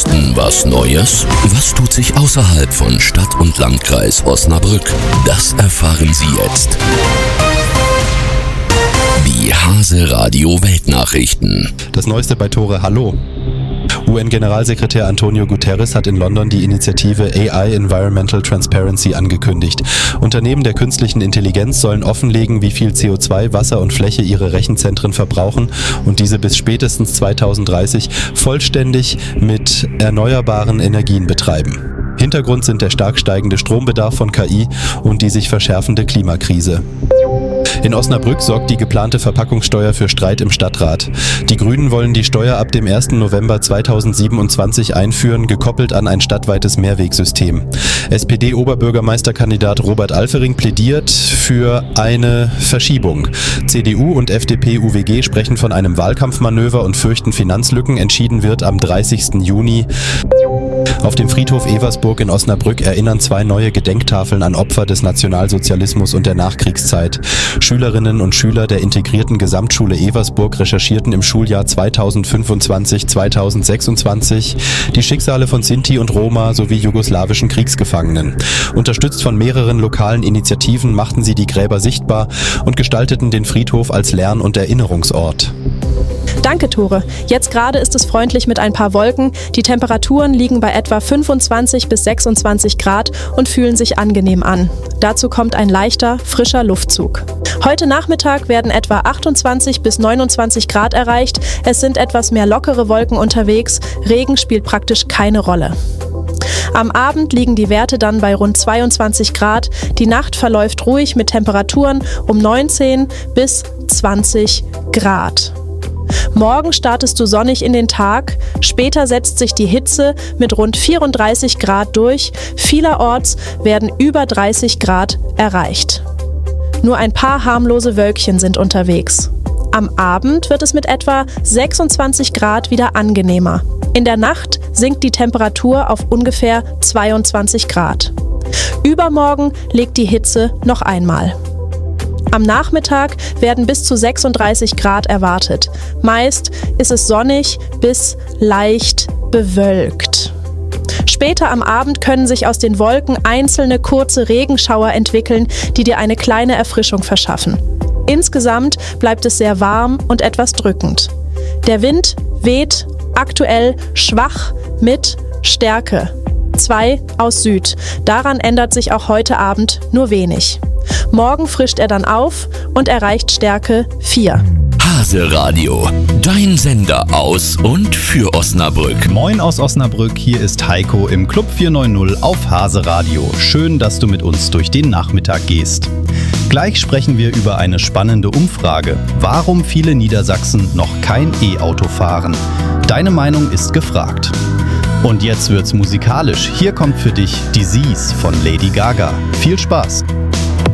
Dresden was Neues? Was tut sich außerhalb von Stadt und Landkreis Osnabrück? Das erfahren Sie jetzt. Die Hase Radio Weltnachrichten. Das Neueste bei Tore Hallo. UN-Generalsekretär Antonio Guterres hat in London die Initiative AI Environmental Transparency angekündigt. Unternehmen der künstlichen Intelligenz sollen offenlegen, wie viel CO2, Wasser und Fläche ihre Rechenzentren verbrauchen und diese bis spätestens 2030 vollständig mit erneuerbaren Energien betreiben. Hintergrund sind der stark steigende Strombedarf von KI und die sich verschärfende Klimakrise. In Osnabrück sorgt die geplante Verpackungssteuer für Streit im Stadtrat. Die Grünen wollen die Steuer ab dem 1. November 2027 einführen, gekoppelt an ein stadtweites Mehrwegsystem. SPD-Oberbürgermeisterkandidat Robert Alfering plädiert für eine Verschiebung. CDU und FDP-UWG sprechen von einem Wahlkampfmanöver und fürchten Finanzlücken. Entschieden wird am 30. Juni. Auf dem Friedhof Eversburg in Osnabrück erinnern 2 neue Gedenktafeln an Opfer des Nationalsozialismus und der Nachkriegszeit. Schülerinnen und Schüler der integrierten Gesamtschule Eversburg recherchierten im Schuljahr 2025/2026 die Schicksale von Sinti und Roma sowie jugoslawischen Kriegsgefangenen. Unterstützt von mehreren lokalen Initiativen machten sie die Gräber sichtbar und gestalteten den Friedhof als Lern- und Erinnerungsort. Danke, Tore. Jetzt gerade ist es freundlich mit ein paar Wolken. Die Temperaturen liegen bei etwa 25 bis 26 Grad und fühlen sich angenehm an. Dazu kommt ein leichter, frischer Luftzug. Heute Nachmittag werden etwa 28 bis 29 Grad erreicht. Es sind etwas mehr lockere Wolken unterwegs. Regen spielt praktisch keine Rolle. Am Abend liegen die Werte dann bei rund 22 Grad. Die Nacht verläuft ruhig mit Temperaturen um 19 bis 20 Grad. Morgen startest du sonnig in den Tag, später setzt sich die Hitze mit rund 34 Grad durch, vielerorts werden über 30 Grad erreicht. Nur ein paar harmlose Wölkchen sind unterwegs. Am Abend wird es mit etwa 26 Grad wieder angenehmer. In der Nacht sinkt die Temperatur auf ungefähr 22 Grad. Übermorgen legt die Hitze noch einmal. Am Nachmittag werden bis zu 36 Grad erwartet. Meist ist es sonnig bis leicht bewölkt. Später am Abend können sich aus den Wolken einzelne kurze Regenschauer entwickeln, die dir eine kleine Erfrischung verschaffen. Insgesamt bleibt es sehr warm und etwas drückend. Der Wind weht aktuell schwach mit Stärke 2 aus Süd. Daran ändert sich auch heute Abend nur wenig. Morgen frischt er dann auf und erreicht Stärke 4. Hase Radio, dein Sender aus und für Osnabrück. Moin aus Osnabrück, hier ist Heiko im Club 490 auf Hase Radio. Schön, dass du mit uns durch den Nachmittag gehst. Gleich sprechen wir über eine spannende Umfrage. Warum viele Niedersachsen noch kein E-Auto fahren? Deine Meinung ist gefragt. Und jetzt wird's musikalisch. Hier kommt für dich Disease von Lady Gaga. Viel Spaß!